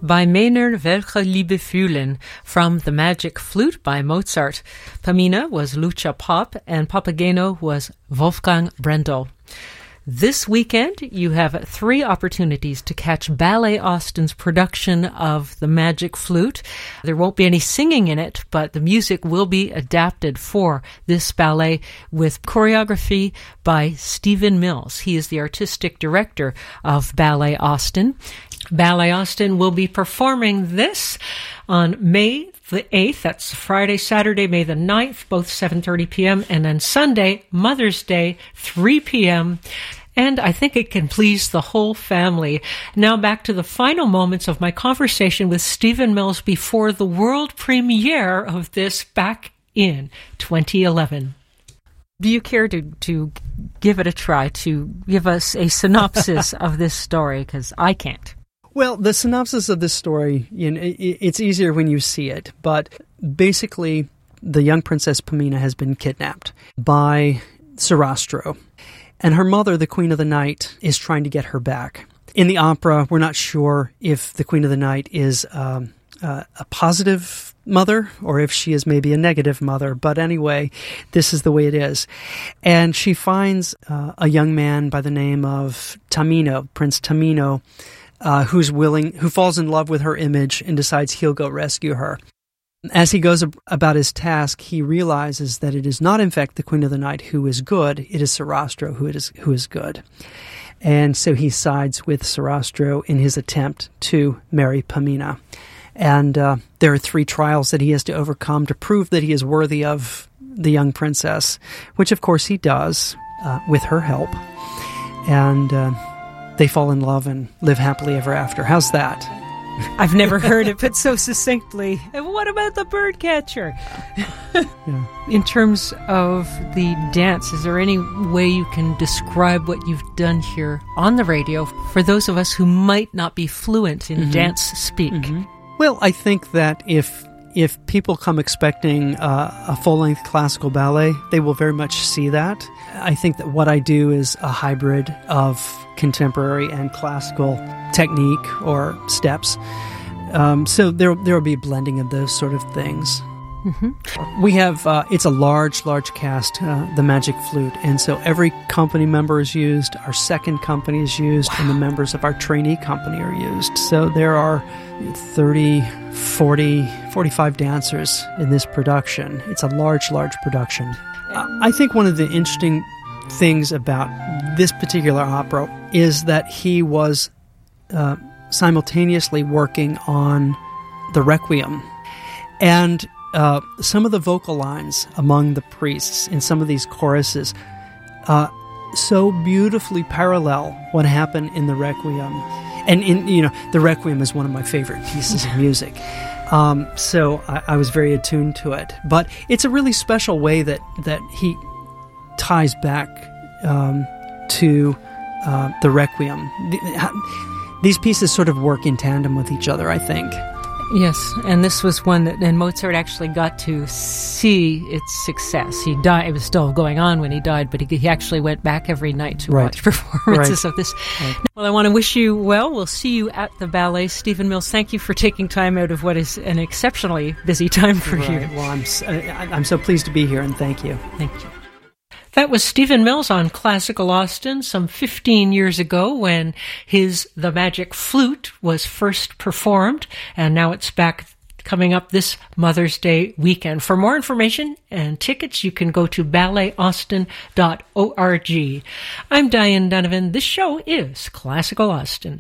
Bei meiner welche Liebe fühlen from The Magic Flute by Mozart. Pamina was Lucia Popp and Papageno was Wolfgang Brendel. This weekend, you have 3 opportunities to catch Ballet Austin's production of The Magic Flute. There won't be any singing in it, but the music will be adapted for this ballet with choreography by Stephen Mills. He is the artistic director of Ballet Austin. Ballet Austin will be performing this on May the 8th. That's Friday, Saturday, May the 9th, both 7:30 p.m. And then Sunday, Mother's Day, 3 p.m. And I think it can please the whole family. Now back to the final moments of my conversation with Stephen Mills before the world premiere of this back in 2011. Do you care to give it a try, to give us a synopsis of this story? Because I can't. Well, the synopsis of this story, it's easier when you see it. But basically, the young Princess Pamina has been kidnapped by Sarastro. And her mother, the Queen of the Night, is trying to get her back. In the opera, we're not sure if the Queen of the Night is a positive mother or if she is maybe a negative mother. But anyway, this is the way it is. And she finds a young man by the name of Tamino, Prince Tamino, who falls in love with her image and decides he'll go rescue her. As he goes about his task, he realizes that it is not, in fact, the Queen of the Night who is good. It is Sarastro who is good. And so he sides with Sarastro in his attempt to marry Pamina. And there are 3 trials that he has to overcome to prove that he is worthy of the young princess, which, of course, he does with her help. And they fall in love and live happily ever after. How's that? I've never heard it put so succinctly. And what about the bird catcher? Yeah. In terms of the dance, is there any way you can describe what you've done here on the radio for those of us who might not be fluent in dance speak? Mm-hmm. Well, I think that if people come expecting a full-length classical ballet, they will very much see that. I think that what I do is a hybrid of contemporary and classical technique or steps. So there will be a blending of those sort of things. Mm-hmm. We have, it's a large cast, the Magic Flute, and so every company member is used, our second company is used, and the members of our trainee company are used. So there are 30, 40, 45 dancers in this production. It's a large production. I think one of the interesting things about this particular opera is that he was simultaneously working on the Requiem. And some of the vocal lines among the priests in some of these choruses so beautifully parallel what happened in the Requiem. And the Requiem is one of my favorite pieces of music. So I was very attuned to it. But it's a really special way that he ties back to the Requiem. These pieces sort of work in tandem with each other, I think. Yes, and this was one that then Mozart actually got to see its success. He died; it was still going on when he died, but he actually went back every night to watch performances of this. Right. Well, I want to wish you well. We'll see you at the ballet. Stephen Mills, thank you for taking time out of what is an exceptionally busy time for you. Well, I'm so pleased to be here, and thank you. Thank you. That was Stephen Mills on Classical Austin some 15 years ago when The Magic Flute was first performed, and now it's back coming up this Mother's Day weekend. For more information and tickets, you can go to balletaustin.org. I'm Diane Donovan. This show is Classical Austin.